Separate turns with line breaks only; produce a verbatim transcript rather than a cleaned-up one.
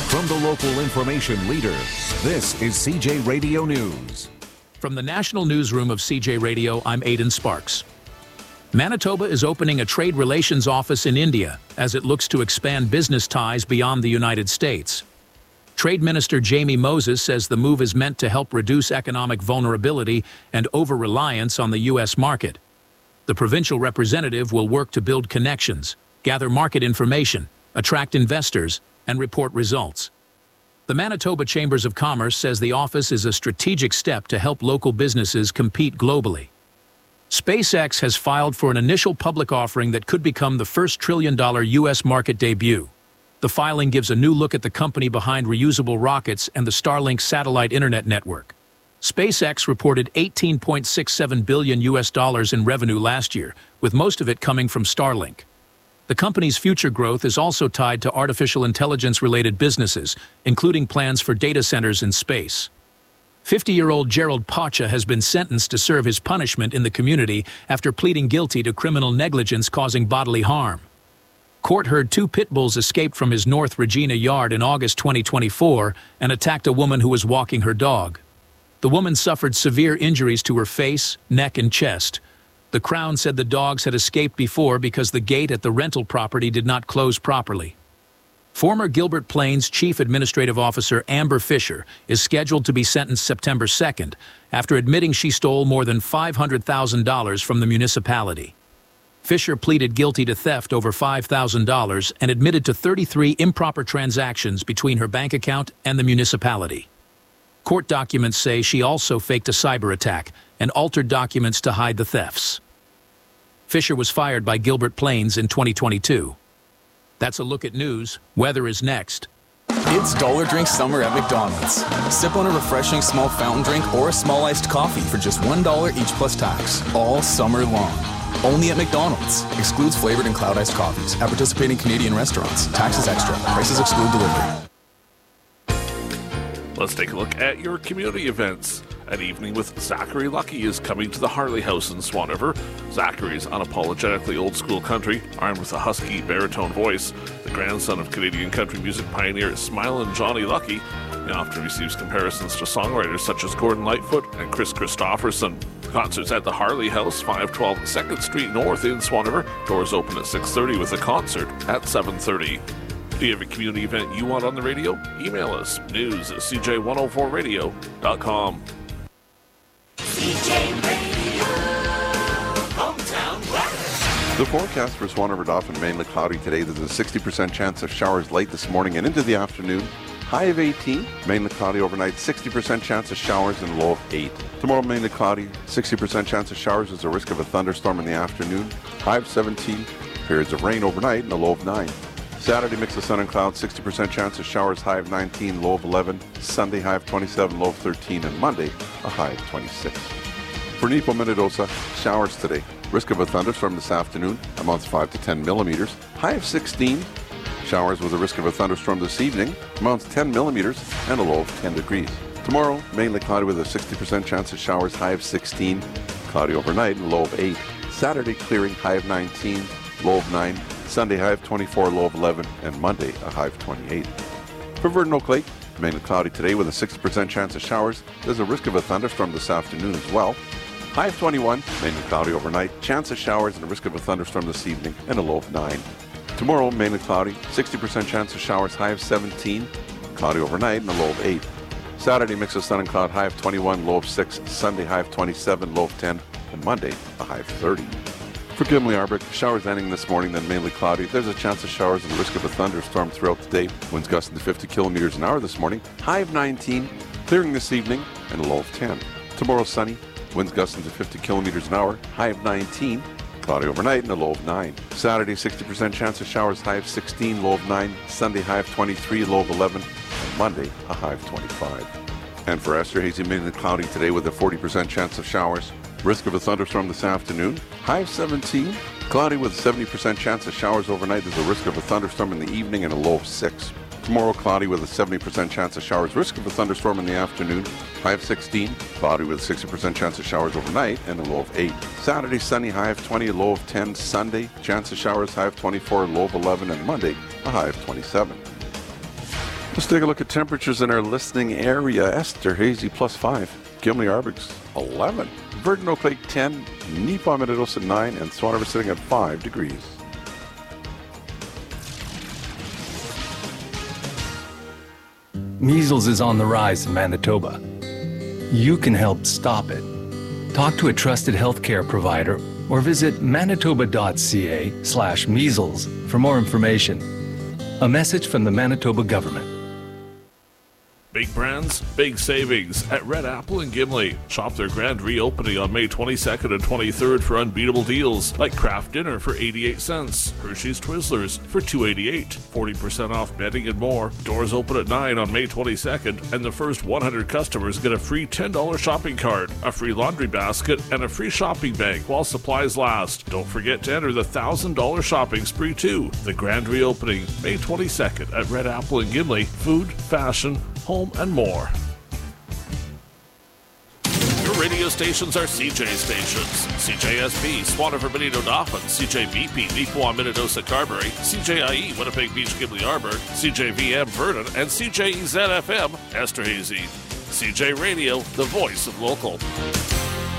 From the local information leader, this is C J Radio News.
From the National Newsroom of C J Radio, I'm Aidan Sparks. Manitoba is opening a trade relations office in India as it looks to expand business ties beyond the United States. Trade Minister Jamie Moses says the move is meant to help reduce economic vulnerability and over-reliance on the U S market. The provincial representative will work to build connections, gather market information, attract investors, and report results. The Manitoba Chambers of Commerce says the office is a strategic step to help local businesses compete globally. SpaceX has filed for an initial public offering that could become the first trillion-dollar U S market debut. The filing gives a new look at the company behind reusable rockets and the Starlink satellite internet network. SpaceX reported eighteen point six seven billion U S dollars in revenue last year, with most of it coming from Starlink. The company's future growth is also tied to artificial intelligence-related businesses, including plans for data centers in space. fifty-year-old Gerald Pacha has been sentenced to serve his punishment in the community after pleading guilty to criminal negligence causing bodily harm. Court heard two pit bulls escaped from his North Regina yard in August twenty twenty-four and attacked a woman who was walking her dog. The woman suffered severe injuries to her face, neck, and chest. The Crown said the dogs had escaped before because the gate at the rental property did not close properly. Former Gilbert Plains Chief Administrative Officer Amber Fisher is scheduled to be sentenced September second after admitting she stole more than five hundred thousand dollars from the municipality. Fisher pleaded guilty to theft over five thousand dollars and admitted to thirty-three improper transactions between her bank account and the municipality. Court documents say she also faked a cyber attack and altered documents to hide the thefts. Fisher was fired by Gilbert Plains in twenty twenty-two. That's a look at news. Weather is next.
It's Dollar Drink Summer at McDonald's. Sip on a refreshing small fountain drink or a small iced coffee for just one dollar each plus tax, all summer long. Only at McDonald's. Excludes flavored and cloud iced coffees at participating Canadian restaurants. Taxes extra. Prices exclude delivery.
Let's take a look at your community events. An Evening with Zachary Lucky is coming to the Harley House in Swan River. Zachary is unapologetically old-school country, armed with a husky baritone voice. The grandson of Canadian country music pioneer Smilin' Johnny Lucky. He often receives comparisons to songwriters such as Gordon Lightfoot and Chris Christopherson. The concert's at the Harley House, five twelve second Street North in Swan River. Doors open at six thirty with a concert at seven thirty. Do you have a community event you want on the radio? Email us, news at c j one oh four radio dot com.
C J Radio, hometown weather.
The forecast for Swan River Dauphin mainly cloudy today. There's a sixty percent chance of showers late this morning and into the afternoon. High of eighteen, mainly cloudy overnight, sixty percent chance of showers and low of eight. Tomorrow mainly cloudy, sixty percent chance of showers. There's a risk of a thunderstorm in the afternoon. High of seventeen, periods of rain overnight and a low of nine. Saturday, mix of sun and clouds, sixty percent chance of showers, high of nineteen, low of eleven. Sunday, high of twenty-seven, low of thirteen. And Monday, a high of twenty-six. For Nipo Minnedosa, showers today. Risk of a thunderstorm this afternoon, amounts five to ten millimeters. High of sixteen. Showers with a risk of a thunderstorm this evening, amounts ten millimeters and a low of ten degrees. Tomorrow, mainly cloudy with a sixty percent chance of showers, high of sixteen. Cloudy overnight and low of eight. Saturday, clearing, high of nineteen, low of nine. Sunday, high of twenty-four, low of eleven, and Monday, a high of twenty-eight. For Verdun Oak Lake, mainly cloudy today with a sixty percent chance of showers. There's a risk of a thunderstorm this afternoon as well. High of twenty-one, mainly cloudy overnight, chance of showers and a risk of a thunderstorm this evening, and a low of nine. Tomorrow, mainly cloudy, sixty percent chance of showers, high of seventeen, cloudy overnight, and a low of eight. Saturday, mix of sun and cloud, high of twenty-one, low of six. Sunday, high of twenty-seven, low of ten, and Monday, a high of thirty. For Gimli Arbic, showers ending this morning, then mainly cloudy. There's a chance of showers and the risk of a thunderstorm throughout the day. Winds gusting to fifty kilometers an hour this morning. High of nineteen, clearing this evening, and a low of ten. Tomorrow, sunny. Winds gusting to fifty kilometers an hour. High of nineteen, cloudy overnight, and a low of nine. Saturday, sixty percent chance of showers. High of sixteen, low of nine. Sunday, high of twenty-three, low of eleven. And Monday, a high of twenty-five. And for Esther, hazy, mainly cloudy today with a forty percent chance of showers. Risk of a thunderstorm this afternoon. High of seventeen. Cloudy with a seventy percent chance of showers overnight. There's a risk of a thunderstorm in the evening and a low of six. Tomorrow, cloudy with a seventy percent chance of showers. Risk of a thunderstorm in the afternoon. High of sixteen. Cloudy with a sixty percent chance of showers overnight and a low of eight. Saturday, sunny, high of twenty, low of ten. Sunday, chance of showers, high of twenty-four, low of eleven. And Monday, a high of twenty-seven. Let's take a look at temperatures in our listening area. Esterhazy plus five, Gimli Arbig's eleven, Verdun Oak Lake ten, Neepaw Minidosa nine, and Swan River sitting at five degrees.
Measles is on the rise in Manitoba. You can help stop it. Talk to a trusted healthcare provider or visit manitoba.ca slash measles for more information. A message from the Manitoba government.
Big brands, big savings at Red Apple in Gimli. Shop their grand reopening on May twenty-second and twenty-third for unbeatable deals like Kraft Dinner for eighty-eight cents, Hershey's Twizzlers for two eighty-eight, forty percent off bedding and more. Doors open at nine on May twenty-second, and the first one hundred customers get a free ten dollars shopping cart, a free laundry basket, and a free shopping bag while supplies last. Don't forget to enter the one thousand dollars shopping spree too. The grand reopening, May twenty-second at Red Apple in Gimli. Food, fashion, home, and more. Your radio stations are C J stations. C J S B, Swan River, Benito Dauphin, C J V P, Neepaw, Minidosa, Carberry, C J I E, Winnipeg Beach, Gimli Arbor, C J V M, Vernon, and C J E Z F M, Esterhazy. C J Radio, the voice of local.